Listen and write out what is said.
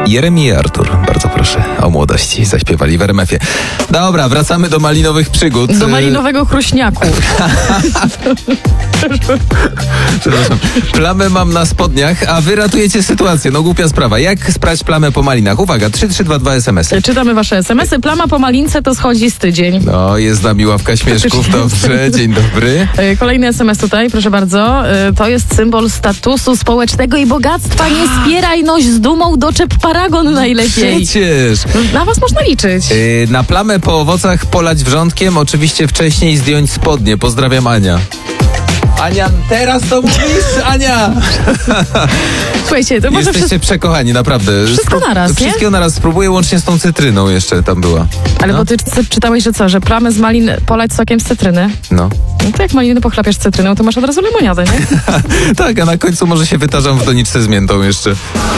Jeremi i Artur, bardzo proszę, o młodości zaśpiewali w RMF-ie. Dobra, wracamy do malinowych przygód. Do malinowego chruśniaku. Przepraszam. Plamę mam na spodniach, a wy ratujecie sytuację. No głupia sprawa. Jak sprać plamę po malinach? Uwaga, 3322 SMS-y. Czytamy wasze SMS-y. Plama po malince to schodzi z tydzień. No, jest z nami ławka śmieszków. Dobrze, dzień dobry. Kolejny SMS tutaj, proszę bardzo. To jest symbol statusu społecznego i bogactwa. Nie spieraj noś z dumą, doczep paragon najlepiej. Przecież. Na was można liczyć. Na plamę po owocach polać wrzątkiem, oczywiście wcześniej zdjąć spodnie. Pozdrawiam, Ania. Ania, teraz to mówisz, Ania! Słuchajcie, to może Jesteście przekochani, naprawdę. Wszystko naraz, nie? Wszystkiego naraz. Spróbuję łącznie z tą cytryną jeszcze tam była. Ale No. bo ty czytałeś, że co, że plamę z malin polać sokiem z cytryny? No. No to jak maliny pochlapiesz cytryną, to masz od razu lemoniadę, nie? Tak, a na końcu może się wytarzam w doniczce z miętą jeszcze.